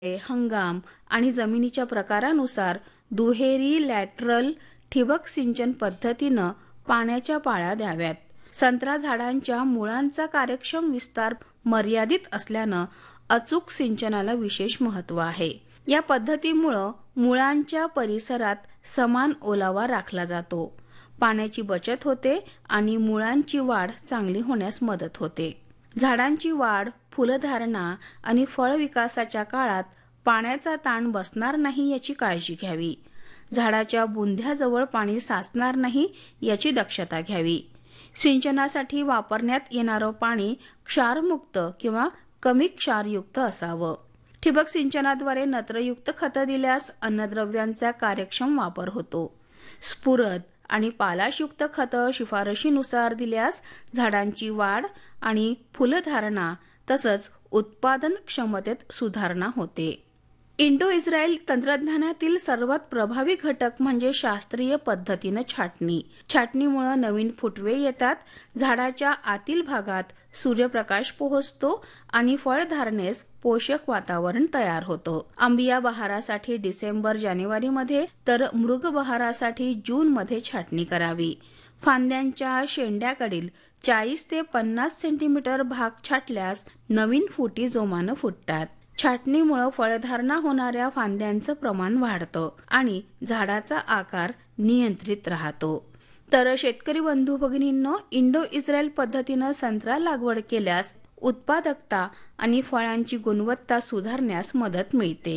हंगाम आणि जमिनीच्या प्रकारानुसार दुहेरी लॅटरल ठिबक सिंचन पद्धतीनं पाण्याच्या पाळ्या द्याव्यात. संत्रा झाडांच्या मुळांचा कार्यक्षम विस्तार मर्यादित असल्यानं अचूक सिंचनाला विशेष महत्त्व आहे. या पद्धतीमुळं मुळांच्या परिसरात समान ओलावा राखला जातो, पाण्याची बचत होते आणि मुळांची वाढ चांगली होण्यास मदत होते. झाडांची वाढ, फुलधारणा आणि फळ विकासाच्या काळात पाण्याचा ताण बसणार नाही याची काळजी घ्यावी. झाडाच्या बुंध्याजवळ पाणी साचणार नाही याची दक्षता घ्यावी. सिंचनासाठी वापरण्यात येणारं पाणी क्षारमुक्त किंवा कमी क्षारयुक्त असावं. ठिबक सिंचनाद्वारे नत्रयुक्त खतं दिल्यास अन्नद्रव्यांचा कार्यक्षम वापर होतो. स्फुरद आणि पालाशयुक्त खतं शिफारशीनुसार दिल्यास झाडांची वाढ आणि फुलधारणा तसंच उत्पादन क्षमतेत सुधारणा होते. इंडो-इस्रायल तंत्रज्ञानातील सर्वात प्रभावी घटक म्हणजे शास्त्रीय पद्धतीनं छाटणी. छाटणीमुळे नवीन फुटवे येतात, झाडाच्या आतील भागात सूर्यप्रकाश पोहोचतो आणि फळधारणेस पोषक वातावरण तयार होतं. आंबिया बहारासाठी डिसेंबर-जानेवारीमध्ये तर मृग बहारासाठी जूनमध्ये छाटणी करावी. फांद्यांच्या शेंड्याकडील 40 ते 50 सेंटीमीटर भाग छाटल्यास नवीन फुटी जोमानं फुटतात. छाटणीमुळे फळधारणा होणाऱ्या फांद्यांचं प्रमाण वाढतं आणि झाडाचा आकार नियंत्रित राहतो. तर शेतकरी बंधू भगिनींनो, इंडो-इस्रायल पद्धतीनं संत्रा लागवड केल्यास उत्पादकता आणि फळांची गुणवत्ता सुधारण्यास मदत मिळते.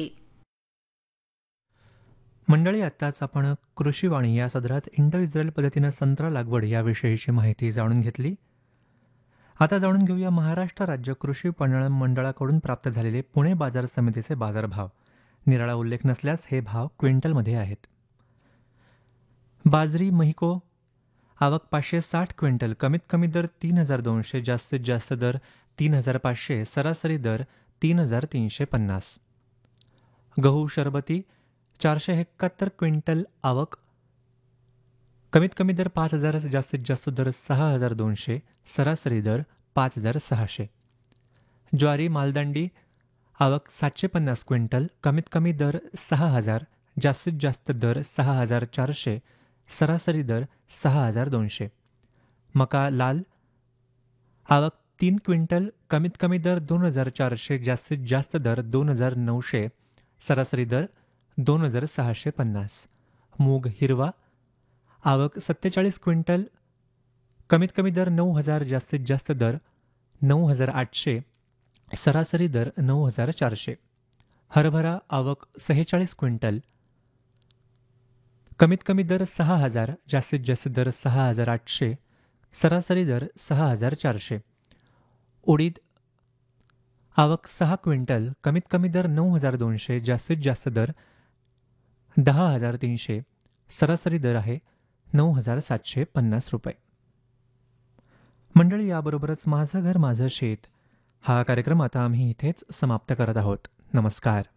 मंडळी, आत्ताच आपण कृषीवाणी या सदरात इंडो-इस्रायल पद्धतीनं संत्रा लागवड याविषयीची माहिती जाणून घेतली. आता जाणून घेऊया महाराष्ट्र राज्य कृषी पणन मंडळाकडून प्राप्त झालेले पुणे बाजार समितीचे बाजारभाव. निराळा उल्लेख नसल्यास हे भाव क्विंटलमध्ये आहेत. बाजरी महिको आवक 560 क्विंटल, कमीत कमी दर 3200, जास्तीत जास्त दर 3500, सरासरी दर 3350. गहू शरबती 471 क्विंटल आवक, कमीत कमी दर 5000, जास्तीत जास्त दर 6200, सरासरी दर 5600. ज्वारी मालदांडी आवक 750 क्विंटल, कमीत कमी दर 6000, जास्तीत जास्त दर 6400, सरासरी दर 6200. मका लाल आवक 3 क्विंटल, कमीत कमी दर 2400, जास्तीत जास्त दर 2900, सरासरी दर 2650. मूग हिरवा आवक 47 क्विंटल, कमीत कमी दर 9000, जास्तीत जास्त दर 9800, सरासरी दर 9400. हरभरा आवक 46 क्विंटल, कमीत कमी दर 6000, जास्तीत जास्त दर 6800, सरासरी दर 6400. उडीद आवक 6 क्विंटल, कमीत कमी दर 9200, जास्तीत जास्त दर 10300, सरासरी दर आहे 9750 रुपये. मंडळी, याबरोबरच माझं घर माझं शेत हा कार्यक्रम आता आम्ही इथेच समाप्त करत आहोत. नमस्कार.